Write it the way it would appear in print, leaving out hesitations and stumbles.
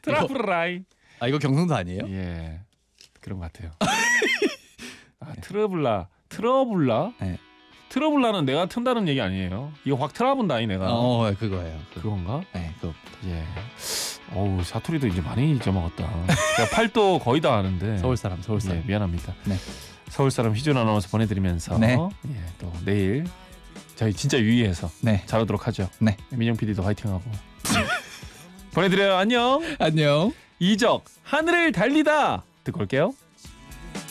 트러블라이. 아 이거 경상도 아니에요? 예, 그런 것 같아요. 아, 트러블라? 네. 트러블라는 내가 튼다는 얘기 아니에요. 이거 확 트러본다이 내가. 그거예요. 그건가? 네, 그거. 예. 어우, 사투리도 이제 많이 잊어먹었다. 제가 팔도 거의 다 아는데. 서울 사람. 예, 미안합니다. 네. 서울 사람 희준 아나운서 보내드리면서 네. 예, 또 내일 저희 진짜 유의해서 네. 잘하도록 하죠. 네. 민영 PD도 화이팅하고 보내드려요. 안녕. 안녕. 이적 하늘을 달리다 듣고 올게요.